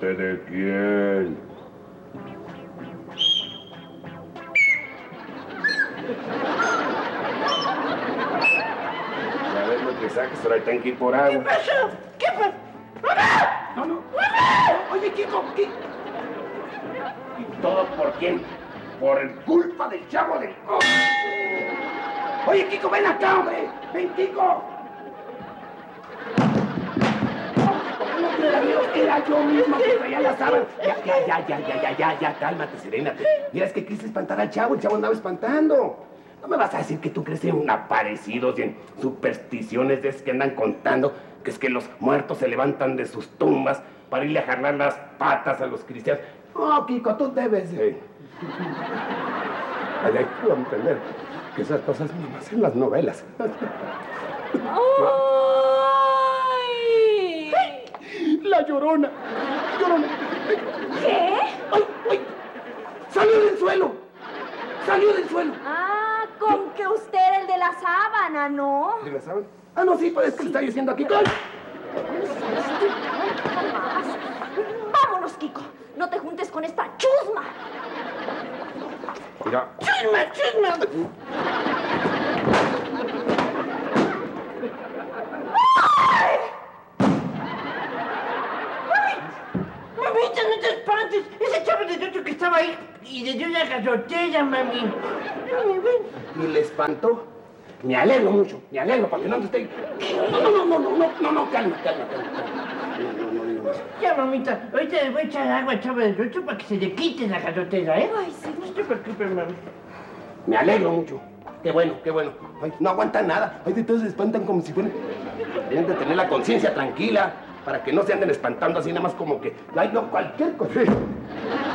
¿Parte de quién? A ver lo que saques, ahora hay que ir por agua. ¿Qué pasó? ¿Qué pasó? ¡Mamá! No, no. ¡Mamá! Oye, Kiko, ¿qué? ¿Y todo por quién? Por el culpa del chavo del coche. Oye, Kiko, ven acá, hombre. Ven, Kiko. Era yo mismo que traía la sábana. Ya, cálmate, serénate. Mira, es que quise espantar al chavo, el chavo andaba espantando. No me vas a decir que tú crees en aparecidos y en supersticiones de esas que andan contando, que es que los muertos se levantan de sus tumbas para irle a jalar las patas a los cristianos. No, Kiko, tú debes de... Hay que entender que esas cosas nomás en las novelas. ¡Ay! La Llorona. Llorona. ¿Qué? ¡Ay! ¡Salió del suelo! ¡Salió del suelo! Ah, con que usted era el de la sábana, ¿no? ¿De la sábana? Ah, no, sí, pues es que le está diciendo aquí. Vámonos, Kiko. No te juntes con esta chusma. Mira. ¡Chisma! Mamita, no te espantes. Ese chavo de otro que estaba ahí y le dio una garrotera, mami. ¿Y le espantó? Me alegro mucho, para que no te esté... No, calma. No. Ya, mamita, ahorita le voy a echar agua al chavo del otro para que se le quite la garrotera, ¿eh? Ay, sí. No te preocupes, mami. Me alegro mucho. Qué bueno. Ay, no aguantan nada. Ay, de todos se espantan como si fueran... Tienen que tener la conciencia tranquila para que no se anden espantando así nada más como que... Ay, no, cualquier cosa.